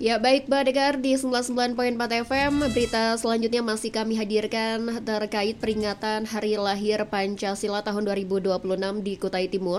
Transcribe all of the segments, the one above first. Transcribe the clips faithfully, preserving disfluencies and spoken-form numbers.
Ya baik pendengar di sembilan puluh sembilan koma empat F M, berita selanjutnya masih kami hadirkan terkait peringatan Hari Lahir Pancasila tahun dua ribu dua puluh enam di Kutai Timur.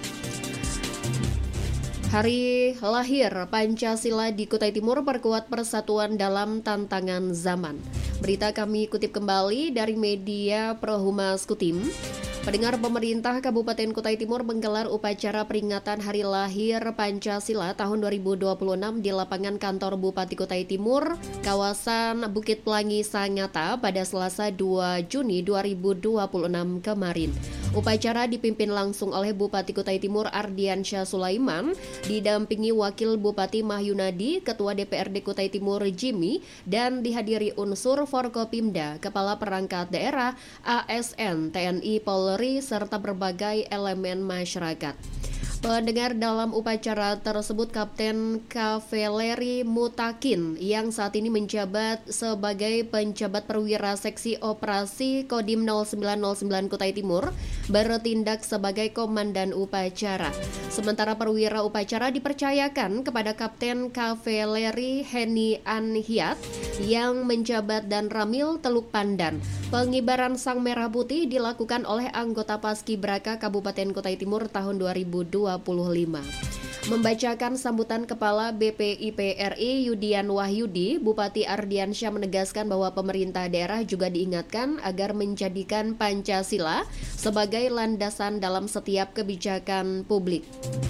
Hari lahir Pancasila di Kutai Timur perkuat persatuan dalam tantangan zaman. Berita kami kutip kembali dari media Pro Humas Kutim. Pendengar, pemerintah Kabupaten Kutai Timur menggelar upacara peringatan Hari Lahir Pancasila tahun dua ribu dua puluh enam di lapangan kantor Bupati Kutai Timur, kawasan Bukit Pelangi Sangatta pada Selasa dua Juni dua ribu dua puluh enam kemarin. Upacara dipimpin langsung oleh Bupati Kutai Timur Ardiansyah Sulaiman, didampingi Wakil Bupati Mahyunadi, Ketua D P R D Kutai Timur Jimmy, dan dihadiri unsur Forkopimda, Kepala Perangkat Daerah, A S N, T N I, Polri, serta berbagai elemen masyarakat. Pendengar, dalam upacara tersebut Kapten Kavaleri Mutakin yang saat ini menjabat sebagai penjabat perwira seksi operasi Kodim nol sembilan nol sembilan Kutai Timur bertindak sebagai komandan upacara. Sementara perwira upacara dipercayakan kepada Kapten Kavaleri Heni Anhiat yang menjabat dan Ramil Teluk Pandan. Pengibaran Sang Merah Putih dilakukan oleh anggota Paskibraka Kabupaten Kutai Timur tahun dua ribu dua puluh lima. Membacakan sambutan Kepala B P I P R I Yudian Wahyudi, Bupati Ardiansyah menegaskan bahwa pemerintah daerah juga diingatkan agar menjadikan Pancasila sebagai landasan dalam setiap kebijakan publik.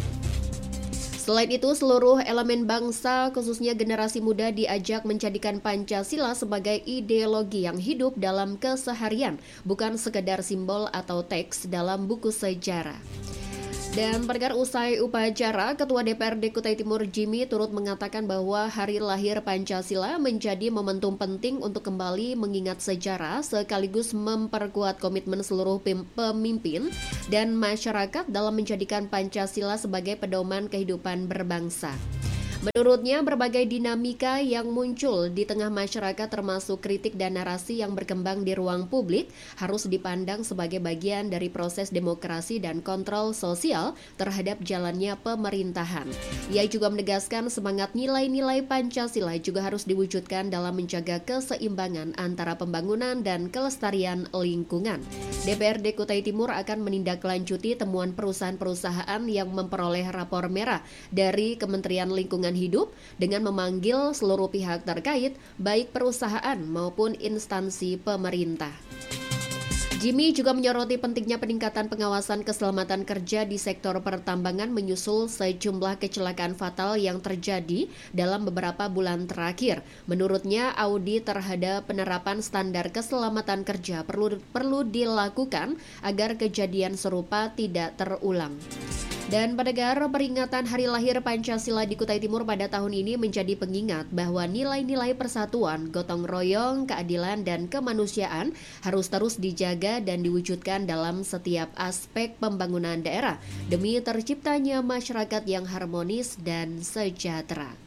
Selain itu, seluruh elemen bangsa, khususnya generasi muda, diajak menjadikan Pancasila sebagai ideologi yang hidup dalam keseharian, bukan sekedar simbol atau teks dalam buku sejarah. Dan pendengar, usai upacara, Ketua D P R D Kutai Timur Jimmy turut mengatakan bahwa Hari Lahir Pancasila menjadi momentum penting untuk kembali mengingat sejarah sekaligus memperkuat komitmen seluruh pemimpin dan masyarakat dalam menjadikan Pancasila sebagai pedoman kehidupan berbangsa. Menurutnya, berbagai dinamika yang muncul di tengah masyarakat termasuk kritik dan narasi yang berkembang di ruang publik harus dipandang sebagai bagian dari proses demokrasi dan kontrol sosial terhadap jalannya pemerintahan. Ia juga menegaskan semangat nilai-nilai Pancasila juga harus diwujudkan dalam menjaga keseimbangan antara pembangunan dan kelestarian lingkungan. D P R D Kutai Timur akan menindaklanjuti temuan perusahaan-perusahaan yang memperoleh rapor merah dari Kementerian Lingkungan Hidup dengan memanggil seluruh pihak terkait, baik perusahaan maupun instansi pemerintah. Jimmy juga menyoroti pentingnya peningkatan pengawasan keselamatan kerja di sektor pertambangan menyusul sejumlah kecelakaan fatal yang terjadi dalam beberapa bulan terakhir. Menurutnya, audit terhadap penerapan standar keselamatan kerja perlu perlu dilakukan agar kejadian serupa tidak terulang. Dan pendengar, peringatan Hari Lahir Pancasila di Kutai Timur pada tahun ini menjadi pengingat bahwa nilai-nilai persatuan, gotong royong, keadilan, dan kemanusiaan harus terus dijaga dan diwujudkan dalam setiap aspek pembangunan daerah demi terciptanya masyarakat yang harmonis dan sejahtera.